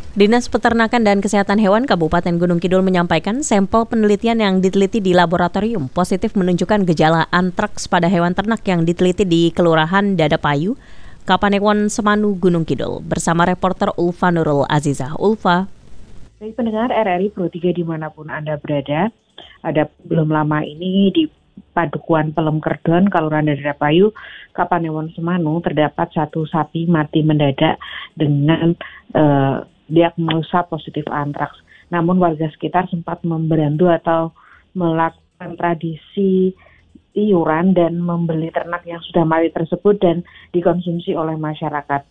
Dinas Peternakan dan Kesehatan Hewan Kabupaten Gunung Kidul menyampaikan sampel penelitian yang diteliti di laboratorium positif menunjukkan gejala antraks pada hewan ternak yang diteliti di Kelurahan Dadapayu, Kapanewon Semanu, Gunung Kidul. Bersama reporter Ulfa Nurul Azizah. Ulfa. Baik pendengar RRI Pro 3 dimanapun Anda berada, ada belum lama ini di Padukuan Pelem Kerdon, Kelurahan Dadapayu, Kapanewon Semanu, terdapat satu sapi mati mendadak dengan diagnosa positif antraks. Namun warga sekitar sempat memberantu atau melakukan tradisi iuran dan membeli ternak yang sudah mati tersebut dan dikonsumsi oleh masyarakat.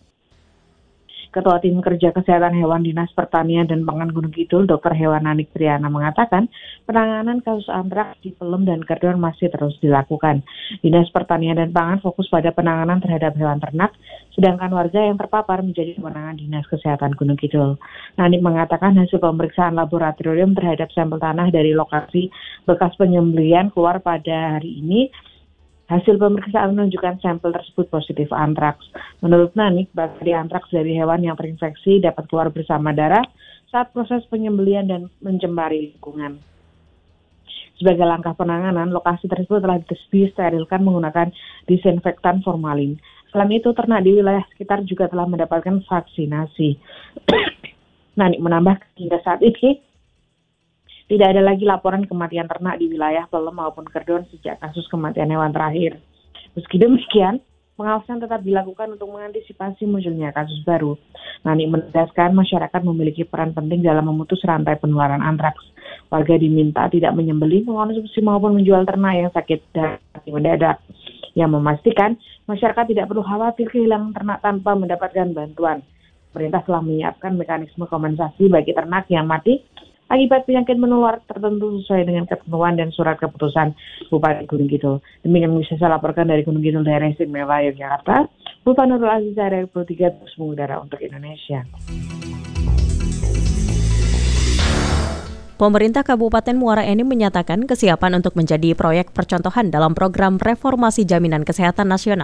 Ketua Tim Kerja Kesehatan Hewan Dinas Pertanian dan Pangan Gunung Kidul, Dr. Hewan Nanik Triana mengatakan penanganan kasus antraks di Pelem dan Kerdon masih terus dilakukan. Dinas Pertanian dan Pangan fokus pada penanganan terhadap hewan ternak, sedangkan warga yang terpapar menjadi kewenangan Dinas Kesehatan Gunung Kidul. Nanik mengatakan hasil pemeriksaan laboratorium terhadap sampel tanah dari lokasi bekas penyembelihan keluar pada hari ini. Hasil pemeriksaan menunjukkan sampel tersebut positif antraks. Menurut Nanik, bakteri antraks dari hewan yang terinfeksi dapat keluar bersama darah saat proses penyembelihan dan mencemari lingkungan. Sebagai langkah penanganan, lokasi tersebut telah disterilkan menggunakan disinfektan formalin. Selain itu, ternak di wilayah sekitar juga telah mendapatkan vaksinasi. Nanik menambahkan hingga saat ini, tidak ada lagi laporan kematian ternak di wilayah Pelem maupun Kerdon sejak kasus kematian hewan terakhir. Meski demikian, pengawasan tetap dilakukan untuk mengantisipasi munculnya kasus baru. Nanik menegaskan masyarakat memiliki peran penting dalam memutus rantai penularan antraks. Warga diminta tidak menyembelih, mengkonsumsi maupun menjual ternak yang sakit dan mati mendadak. Yang memastikan masyarakat tidak perlu khawatir kehilangan ternak tanpa mendapatkan bantuan. Pemerintah telah menyiapkan mekanisme kompensasi bagi ternak yang mati akibat penyakit menular tertentu sesuai dengan ketentuan dan surat keputusan Bupati Gunung Kidul. Demikian bisa saya laporkan dari Gunung Kidul, Daerah Istimewa Yogyakarta. Ulfa Nurul Azizah, RRI Pro 3, terus mengudara untuk Indonesia. Pemerintah Kabupaten Muara Enim menyatakan kesiapan untuk menjadi proyek percontohan dalam program reformasi jaminan kesehatan nasional.